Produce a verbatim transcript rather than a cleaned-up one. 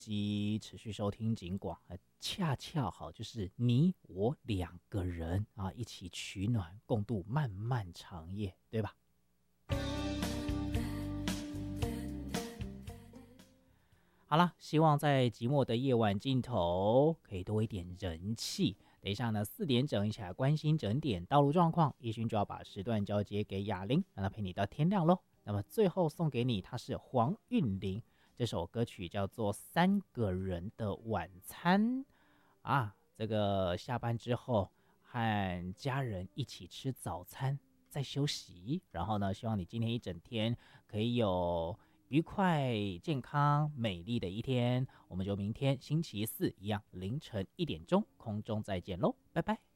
及持续收听警广，呃恰恰好就是你我两个人啊，一起取暖，共度漫漫长夜，对吧？好啦，希望在寂寞的夜晚尽头可以多一点人气。等一下呢，四点整一起来关心整点道路状况，一勋就要把时段交接给雅玲，让她陪你到天亮咯。那么最后送给你，它是黄韵玲，这首歌曲叫做《三个人的晚餐》啊。这个下班之后和家人一起吃早餐，再休息，然后呢，希望你今天一整天可以有愉快、健康、美丽的一天。我们就明天星期四一样凌晨一点钟空中再见喽，拜拜。